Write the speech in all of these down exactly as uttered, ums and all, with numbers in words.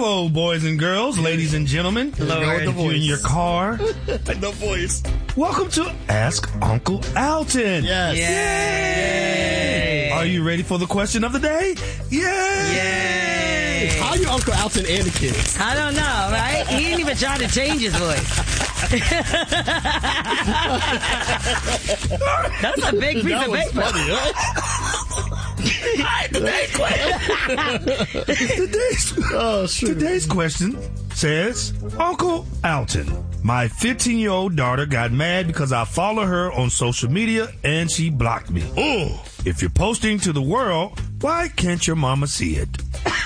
Hello, boys and girls, ladies and gentlemen. Hello, if you're in your car. No voice. Welcome to Ask Uncle Alton. Yes. Yay. Are you ready for the question of the day? Yay! Yay! How are you Uncle Alton and the kids? I don't know, right? He didn't even try to change his voice. That's a big piece that of was paper. Funny, huh? Today's question. today's, oh, today's question says, Uncle Alton, my fifteen-year-old daughter got mad because I follow her on social media and she blocked me. Mm. If you're posting to the world, why can't your mama see it?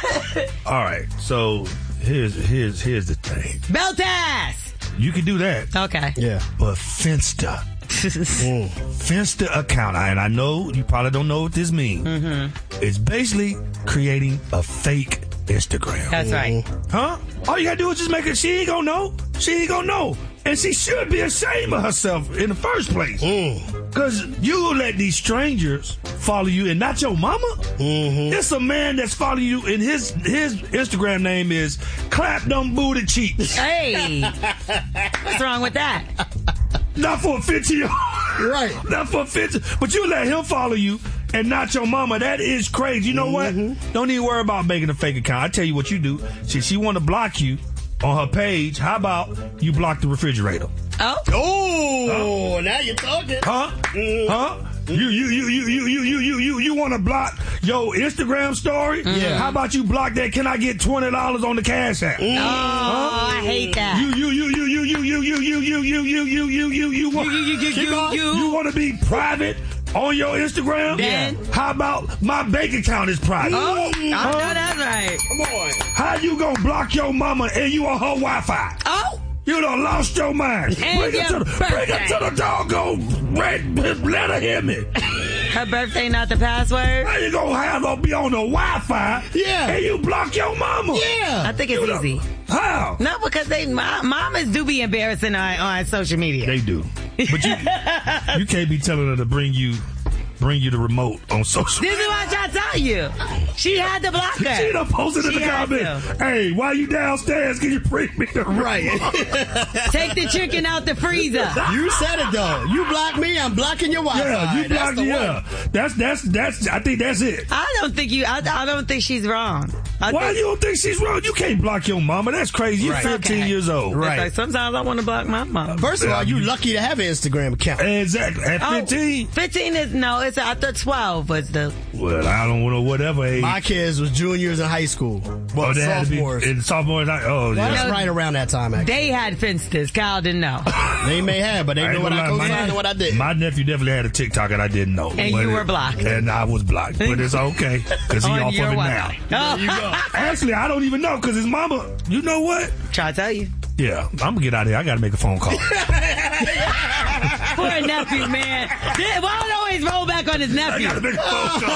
All right, so here's here's here's the thing. Belt ass. You can do that. Okay. Yeah. But Finsta. mm. Finsta account, and I know you probably don't know what this means. Mm-hmm. It's basically creating a fake Instagram. That's right. Huh? All you gotta do is just make it. She ain't gonna know. She ain't gonna know. And she should be ashamed of herself in the first place. Because mm. you let these strangers follow you and not your mama. Mm-hmm. It's a man that's following you, and his his Instagram name is Clap Them Booty Cheeks. Hey. What's wrong with that? Not for a fifteen-year-old. Right. Not for a fifteen. But you let him follow you and not your mama. That is crazy. You know mm-hmm. what? Don't even worry about making a fake account. I tell you what you do. She, she want to block you on her page. How about you block the refrigerator? Oh. Oh, huh? Now you're talking. Huh? Mm-hmm. Huh? You you you you you you you you you you want to block your Instagram story? Mm-hmm. Yeah. How about you block that? Can I get twenty dollars on the Cash App? Mm-hmm. Oh, huh? I hate that. You you you you you you you you you you you you you you you you want you you you you you want to be private on your Instagram? Then how about my bank account is private? Oh, I know that's right. Come on. How you gonna block your mama and you on her Wi-Fi? Oh. You done lost your mind. And bring, your it to the, bring it to the doggone red. Let her hear me. Her birthday not the password? How you gonna have her be on the Wi-Fi? Yeah. And you block your mama? Yeah. I think it's you easy. Know, how? No, because they mamas do be embarrassing on, on social media. They do. But you you can't be telling her to bring you bring you the remote on social media. This is what I try to tell you. She had to block her. She done posted in She the comments. to. Hey, while you downstairs, can you bring me the Right. Take the chicken out the freezer. You said it though. You block me, I'm blocking your Wi-Fi. Yeah, you block the yeah. That's that's that's. I think that's it. I don't think you. I, I don't think she's wrong. I Why think, you don't think she's wrong? You can't block your mama. That's crazy. You're Right. fifteen Okay. years old. Right. Like, sometimes I want to block my mom. First of all, you lucky to have an Instagram account. Exactly. At fifteen. Oh, fifteen is no. It's after twelve was the. Well, I don't know whatever age. My kids was juniors in high school. Well, oh, they had to be sophomores. in sophomores. Oh, Well, yeah. that's right around that time, actually. They had Finstas. Kyle didn't know. They may have, but they I know ain't what gonna I lie, co-signed my- and what I did. My nephew definitely had a TikTok and I didn't know. And But you it- were blocked. And I was blocked. But it's okay. Because he On off of your it Wi-Fi. now. Oh. There you go. Actually, I don't even know because his mama, you know what? Try to tell you. Yeah, I'm going to get out of here. I got to make a phone call. Poor nephew, man. Why don't always roll back on his I nephew? got to make a phone call.